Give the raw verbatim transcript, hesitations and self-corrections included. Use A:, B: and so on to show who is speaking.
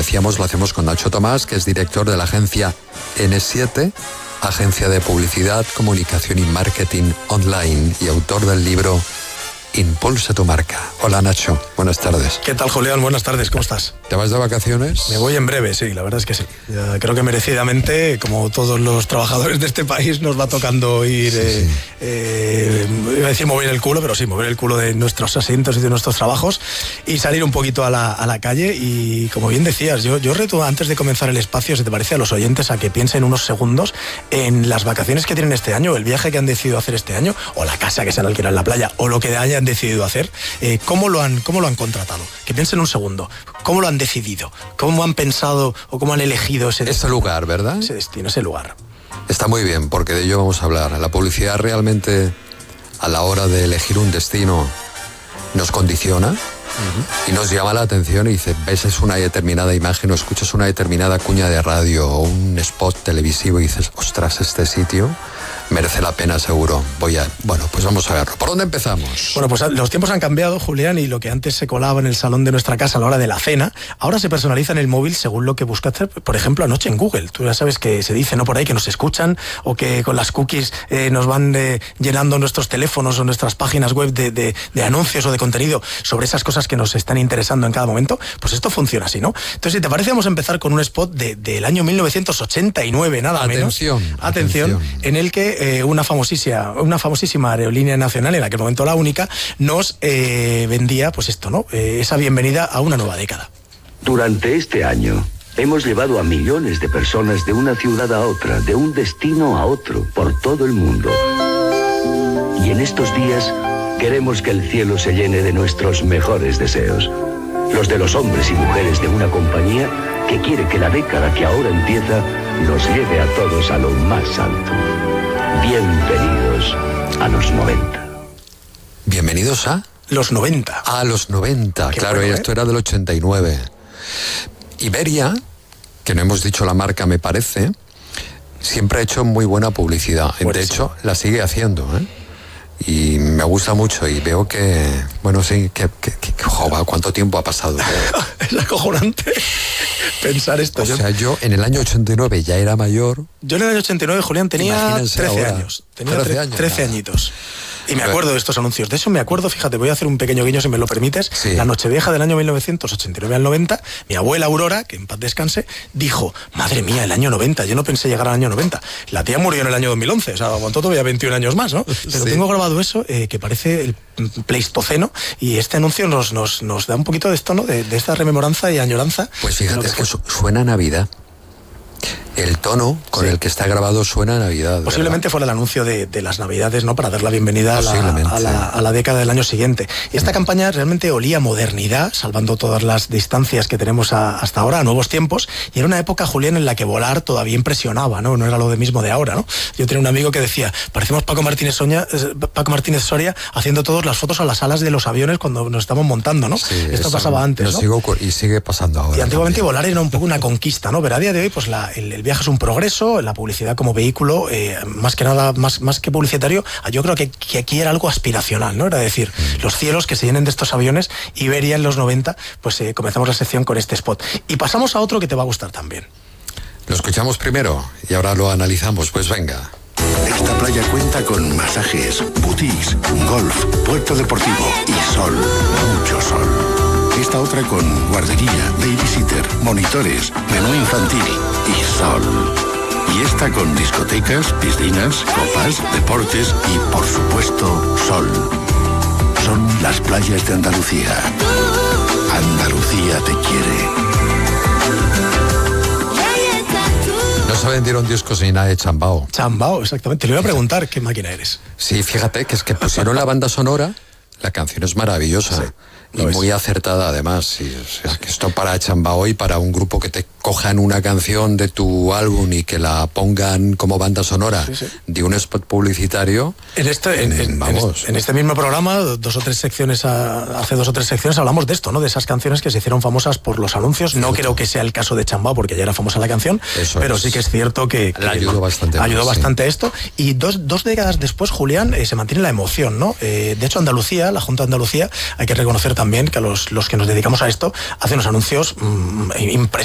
A: decíamos, lo hacemos con Nacho Tomás, que es director de la agencia ene siete, agencia de publicidad, comunicación y marketing online, y autor del libro Impulsa tu marca. Hola Nacho, buenas tardes.
B: ¿Qué tal, Julián? Buenas tardes, ¿cómo estás?
A: ¿Te vas de vacaciones?
B: Me voy en breve, sí, la verdad es que sí. Ya creo que merecidamente, como todos los trabajadores de este país, nos va tocando ir, sí, eh, sí. Eh, iba a decir mover el culo, pero sí, mover el culo de nuestros asientos y de nuestros trabajos y salir un poquito a la, a la calle. Y como bien decías, yo, yo reto antes de comenzar el espacio, si te parece, a los oyentes a que piensen unos segundos en las vacaciones que tienen este año, el viaje que han decidido hacer este año, o la casa que se han alquilado en la playa, o lo que hayan decidido hacer, eh, ¿cómo lo han, cómo lo han contratado? Que piensen un segundo, ¿cómo lo han decidido? ¿Cómo han pensado o cómo han elegido ese,
A: ese lugar, verdad?
B: Ese destino, ese lugar.
A: Está muy bien, porque de ello vamos a hablar. La publicidad realmente, a la hora de elegir un destino, nos condiciona. Uh-huh. Y nos llama la atención y dice, ves una determinada imagen o escuchas una determinada cuña de radio o un spot televisivo y dices, ostras, este sitio merece la pena seguro. Voy a... Bueno, pues vamos a verlo. ¿Por dónde empezamos?
B: Bueno, pues los tiempos han cambiado, Julián, y lo que antes se colaba en el salón de nuestra casa a la hora de la cena, ahora se personaliza en el móvil según lo que busca hacer, por ejemplo, anoche en Google. Tú ya sabes que se dice, ¿no?, por ahí, que nos escuchan o que con las cookies eh, nos van eh, llenando nuestros teléfonos o nuestras páginas web de, de, de anuncios o de contenido sobre esas cosas que nos están interesando en cada momento. Pues esto funciona así, ¿no? Entonces, si te parece, vamos a empezar con un spot de, del año mil novecientos ochenta y nueve, nada
A: atención,
B: menos. Atención. Atención. En el que eh, una famosísima una famosísima aerolínea nacional, en aquel momento la única, nos eh, vendía, pues esto, ¿no? Eh, esa bienvenida a una nueva década.
C: Durante este año hemos llevado a millones de personas de una ciudad a otra, de un destino a otro, por todo el mundo. Y en estos días queremos que el cielo se llene de nuestros mejores deseos. Los de los hombres y mujeres de una compañía que quiere que la década que ahora empieza nos lleve a todos a lo más alto. Bienvenidos a los noventa.
A: ¿Bienvenidos a?
B: Los noventa.
A: A los noventa,
B: Qué
A: claro,
B: bueno,
A: esto
B: ¿eh?
A: Era del ochenta y nueve. Iberia, que no hemos dicho la marca, me parece, siempre ha hecho muy buena publicidad. Buenísimo. De hecho, la sigue haciendo, ¿eh? Y me gusta mucho y veo que, bueno, sí, que, que, que, que joder, ¿cuánto tiempo ha pasado?
B: Es acojonante pensar esto.
A: O yo, sea, yo en el año ochenta y nueve ya era mayor.
B: Yo en el año ochenta y nueve, Julián, tenía trece
A: ahora.
B: años. Tenía
A: trece años.
B: trece añitos. Y me acuerdo de estos anuncios. De eso me acuerdo, fíjate, voy a hacer un pequeño guiño si me lo permites. Sí. La Nochevieja del año mil novecientos ochenta y nueve al noventa, mi abuela Aurora, que en paz descanse, dijo, madre mía, el año noventa, yo no pensé llegar al año noventa. La tía murió en el año dos mil once, o sea, aguantó todavía veintiún años más, ¿no? Pero sí. Tengo grabado eso, eh, que parece el Pleistoceno, y este anuncio nos, nos, nos da un poquito de esto, ¿no? De, de esta rememoranza y añoranza.
A: Pues fíjate,
B: que
A: es que su, suena a Navidad. El tono con sí. el que está grabado suena a Navidad.
B: Posiblemente
A: ¿verdad?
B: fuera el anuncio de, de las Navidades, ¿no? Para dar la bienvenida a la, a, la, a la década del año siguiente. Y esta mm. campaña realmente olía modernidad, salvando todas las distancias que tenemos a, hasta ahora, a nuevos tiempos. Y era una época, Julián, en la que volar todavía impresionaba, ¿no? No era lo de mismo de ahora, ¿no? Yo tenía un amigo que decía, parecemos Paco Martínez, Sonia, Paco Martínez Soria haciendo todas las fotos a las alas de los aviones cuando nos estamos montando, ¿no? Sí, Esto pasaba antes, ¿no?
A: Sigo, y sigue pasando ahora.
B: Y antiguamente
A: también.
B: Volar era un poco una conquista, ¿no? Pero a día de hoy, pues la, el, el viaje es un progreso. La publicidad como vehículo, eh, más que nada, más, más que publicitario, yo creo que, que aquí era algo aspiracional, ¿no? Era decir, los cielos que se llenen de estos aviones. Iberia en los noventa, pues eh, comenzamos la sección con este spot. Y pasamos a otro que te va a gustar también.
A: Lo escuchamos primero y ahora lo analizamos, pues venga.
D: Esta playa cuenta con masajes, boutiques, golf, puerto deportivo y sol, mucho sol. Esta otra con guardería, babysitter, monitores, menú infantil y sol. Y esta con discotecas, piscinas, copas, deportes y, por supuesto, sol. Son las playas de Andalucía. Andalucía te quiere.
A: No se vendieron discos ni nada de Chambao.
B: Chambao, exactamente. Le voy a preguntar qué máquina eres.
A: Sí, fíjate que es que pusieron la banda sonora. La canción es maravillosa. Sí. Y
B: Lo
A: muy
B: es.
A: acertada además. Y, o sea, que esto para Chambao y para un grupo que te cojan una canción de tu álbum y que la pongan como banda sonora sí, sí. de un spot publicitario.
B: En este, en, en, vamos. En, en este mismo programa, dos o tres secciones, a, hace dos o tres secciones hablamos de esto, ¿no? De esas canciones que se hicieron famosas por los anuncios. No creo que sea el caso de Chambao porque ya era famosa la canción, Eso pero es. sí que es cierto que, que
A: le ayudó bastante.
B: Ayudó
A: más,
B: bastante
A: sí.
B: esto. Y dos, dos décadas después, Julián, eh, se mantiene la emoción, ¿no? Eh, de hecho, Andalucía, la Junta de Andalucía, hay que reconocer también que los, los que nos dedicamos a esto hacen unos anuncios mmm, impresionantes.